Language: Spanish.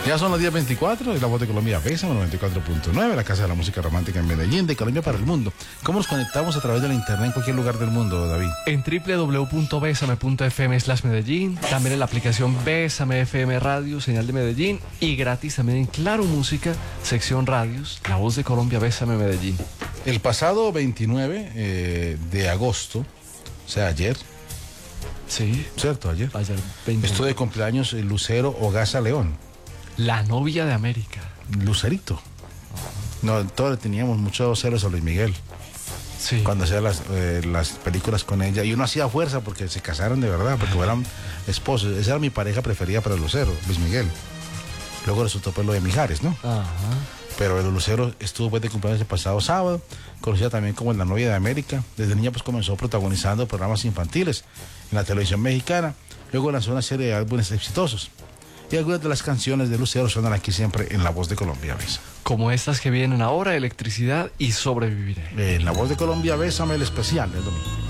Ya son las 10:24 y La Voz de Colombia Bésame 94.9, la casa de la música romántica en Medellín, de Colombia para el mundo. ¿Cómo nos conectamos a través de la internet en cualquier lugar del mundo, David? En www.besame.fm/Medellín, también en la aplicación Bésame FM Radio, señal de Medellín, y gratis también en Claro Música, sección radios, La Voz de Colombia Bésame Medellín. El pasado 29 de agosto, o sea, ayer, Sí, ¿cierto? Ayer 20. estuvo de cumpleaños el Lucero Ogasa León. La novia de América. Lucerito. No, todos teníamos muchos celos a Luis Miguel Sí. cuando hacía las películas con ella, y uno hacía fuerza porque se casaron de verdad, porque eran esposos. Esa era mi pareja preferida para Lucero, Luis Miguel. Luego resultó pues lo de Mijares, ¿no? Ajá. Pero el Lucero estuvo pues de cumpleaños el pasado sábado, conocida también como La Novia de América. Desde niña pues comenzó protagonizando programas infantiles en la televisión mexicana. Luego lanzó una serie de álbumes exitosos. Y algunas de las canciones de Lucero suenan aquí siempre en La Voz de Colombia Bésame. Como estas que vienen ahora, Electricidad y Sobreviviré. En La Voz de Colombia Bésame, el especial del domingo.